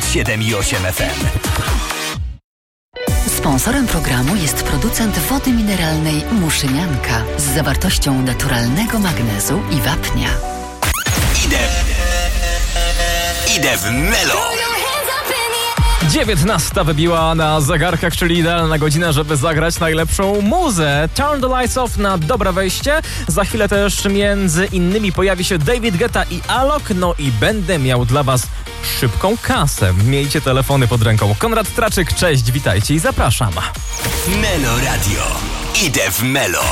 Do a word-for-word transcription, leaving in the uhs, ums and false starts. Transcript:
siedem i osiem F M. Sponsorem programu jest producent wody mineralnej Muszynianka z zawartością naturalnego magnezu i wapnia. Idę, idę w Melo. dziewiętnasta wybiła na zegarkach, czyli idealna godzina, żeby zagrać najlepszą muzę. Turn the Lights Off na dobre wejście. Za chwilę też między innymi pojawi się David Guetta i Alok. No i będę miał dla was szybką kasę. Miejcie telefony pod ręką. Konrad Traczyk, cześć, witajcie i zapraszam. Melo Radio. Idę w Melo.